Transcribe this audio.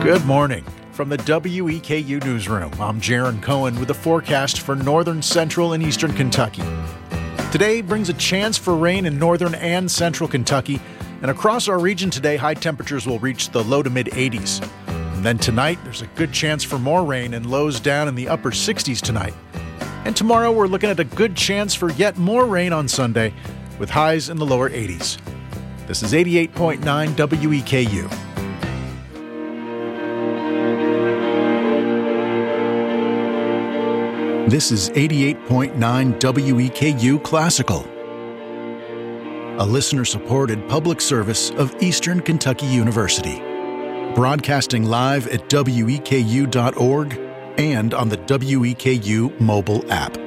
Good morning. From the WEKU Newsroom, I'm Jaron Cohen with the forecast for northern, central, and eastern Kentucky. Today brings a chance for rain in northern and central Kentucky, and across our region today, high temperatures will reach the low to mid 80s. And then tonight, there's a good chance for more rain and lows down in the upper 60s tonight. And tomorrow, we're looking at a good chance for yet more rain on Sunday, with highs in the lower 80s. This is 88.9 WEKU. This is 88.9 WEKU Classical, a listener-supported public service of Eastern Kentucky University, broadcasting live at weku.org and on the WEKU mobile app.